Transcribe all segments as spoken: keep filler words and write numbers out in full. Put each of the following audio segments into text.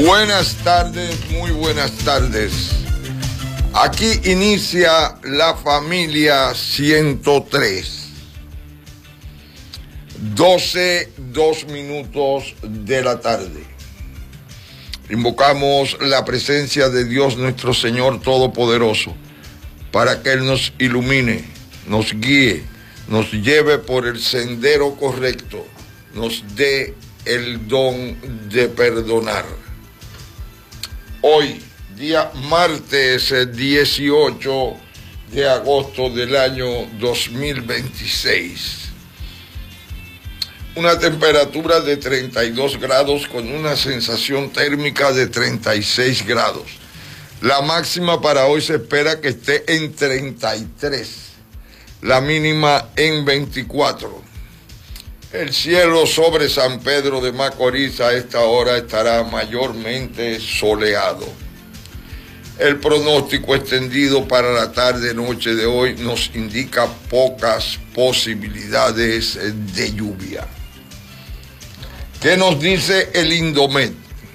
Buenas tardes, muy buenas tardes. Aquí inicia la familia ciento tres. doce, dos minutos de la tarde. Invocamos la presencia de Dios nuestro Señor Todopoderoso para que Él nos ilumine, nos guíe, nos lleve por el sendero correcto, nos dé el don de perdonar. Hoy, día martes dieciocho de agosto del año dos mil veintiséis. Una temperatura de treinta y dos grados con una sensación térmica de treinta y seis grados. La máxima para hoy se espera que esté en treinta y tres, la mínima en veinticuatro. El cielo sobre San Pedro de Macorís a esta hora estará mayormente soleado. El pronóstico extendido para la tarde-noche de hoy nos indica pocas posibilidades de lluvia. ¿Qué nos dice el Indomet?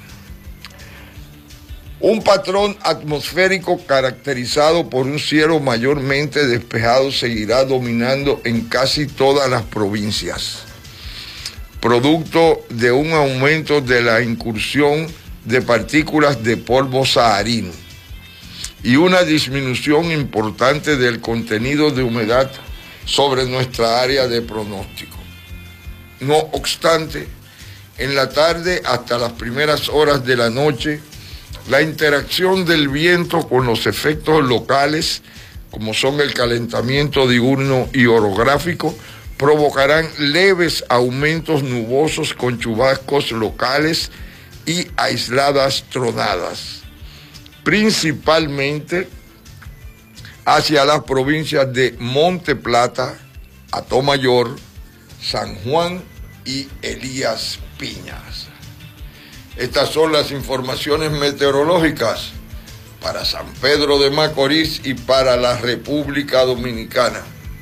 Un patrón atmosférico caracterizado por un cielo mayormente despejado seguirá dominando en casi todas las provincias, producto de un aumento de la incursión de partículas de polvo saharino y una disminución importante del contenido de humedad sobre nuestra área de pronóstico. No obstante, en la tarde hasta las primeras horas de la noche, la interacción del viento con los efectos locales, como son el calentamiento diurno y orográfico, provocarán leves aumentos nubosos con chubascos locales y aisladas tronadas, principalmente hacia las provincias de Monte Plata, Atomayor, San Juan y Elías Piñas. Estas son las informaciones meteorológicas para San Pedro de Macorís y para la República Dominicana.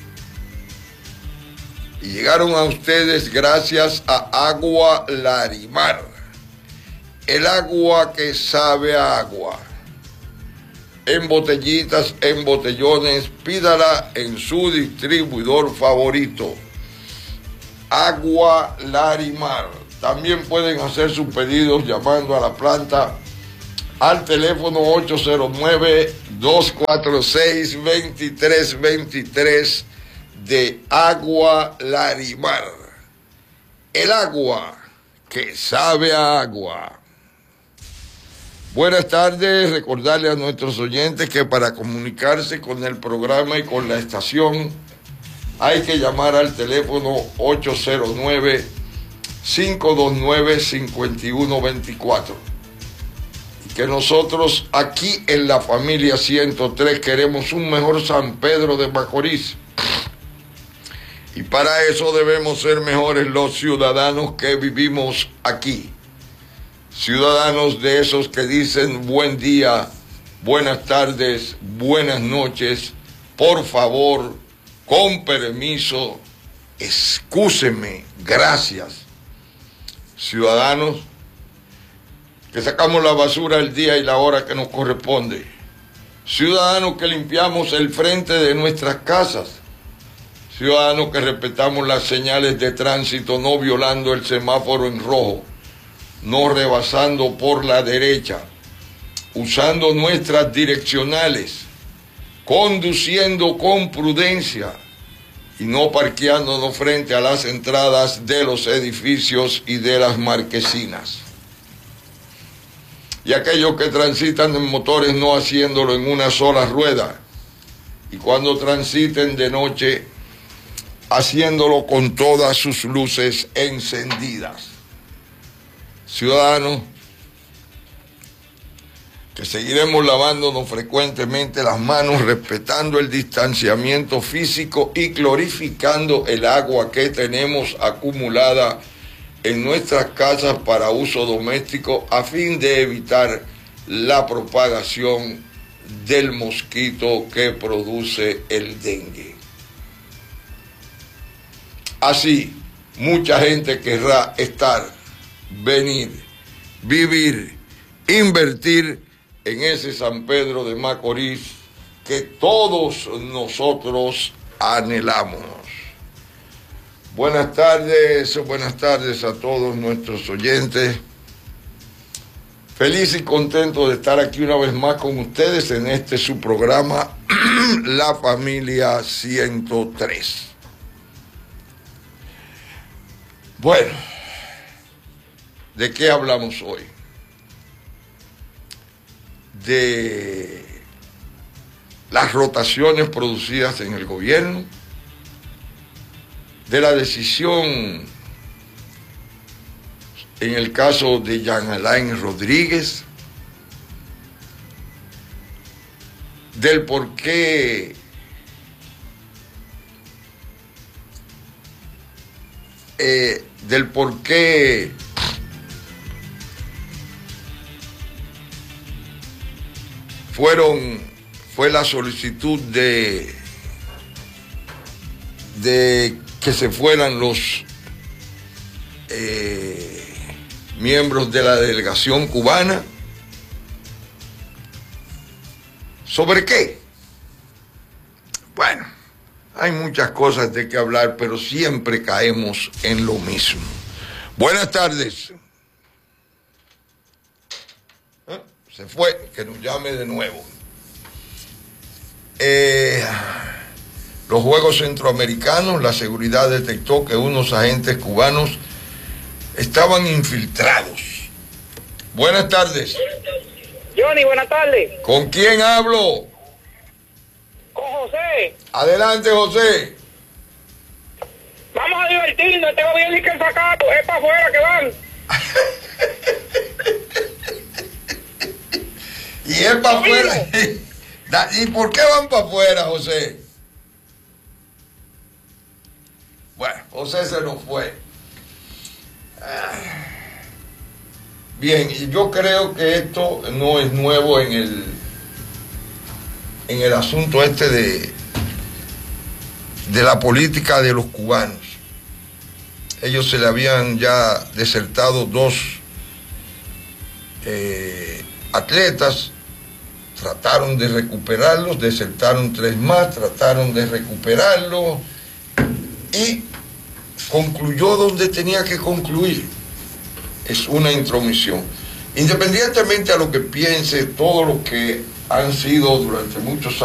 Y llegaron a ustedes gracias a Agua Larimar, el agua que sabe a agua. En botellitas, en botellones, pídala en su distribuidor favorito. Agua Larimar. También pueden hacer sus pedidos llamando a la planta al teléfono ocho cero nueve, dos cuatro seis, dos tres dos tres de Agua Larimar. El agua que sabe a agua. Buenas tardes, recordarle a nuestros oyentes que para comunicarse con el programa y con la estación hay que llamar al teléfono ocho cero nueve, cinco dos nueve, cinco uno dos cuatro. Y que nosotros aquí en la familia ciento tres queremos un mejor San Pedro de Macorís. Y para eso debemos ser mejores los ciudadanos que vivimos aquí. Ciudadanos de esos que dicen buen día, buenas tardes, buenas noches, por favor, con permiso, excúseme, gracias. Ciudadanos que sacamos la basura el día y la hora que nos corresponde. Ciudadanos que limpiamos el frente de nuestras casas. Ciudadanos que respetamos las señales de tránsito, no violando el semáforo en rojo, no rebasando por la derecha, usando nuestras direccionales, conduciendo con prudencia y no parqueándonos frente a las entradas de los edificios y de las marquesinas. Y aquellos que transitan en motores no haciéndolo en una sola rueda, y cuando transiten de noche, haciéndolo con todas sus luces encendidas. Ciudadanos, que seguiremos lavándonos frecuentemente las manos, respetando el distanciamiento físico y clorificando el agua que tenemos acumulada en nuestras casas para uso doméstico a fin de evitar la propagación del mosquito que produce el dengue. Así, mucha gente querrá estar, venir, vivir invertir en ese San Pedro de Macorís que todos nosotros anhelamos. Buenas tardes, buenas tardes a todos nuestros oyentes. Feliz y contento de estar aquí una vez más con ustedes en este su programa La Familia ciento tres. Bueno, ¿de qué hablamos hoy? De las rotaciones producidas en el gobierno, de la decisión en el caso de Jean Alain Rodríguez, del por qué eh, del por qué fueron fue la solicitud de de que se fueran los eh, miembros de la delegación cubana. ¿Sobre qué? Bueno, hay muchas cosas de que hablar, pero siempre caemos en lo mismo. Buenas tardes. ¿Eh? Se fue, que nos llame de nuevo. Eh, los Juegos Centroamericanos, la seguridad detectó que unos agentes cubanos estaban infiltrados. Buenas tardes. Johnny, buenas tardes. ¿Con quién hablo? Con José. Adelante, José. Vamos a divertirnos, este gobierno y que el sacato, es para afuera que van. Y es para afuera. ¿Y por qué van para afuera, José? Bueno, José se nos fue. Bien, y yo creo que esto no es nuevo en el en el asunto este de de la política de los cubanos. Ellos se le habían ya desertado dos eh, atletas, trataron de recuperarlos, desertaron tres más, trataron de recuperarlos y concluyó donde tenía que concluir. Es una intromisión. Independientemente a lo que piense todos los que han sido durante muchos años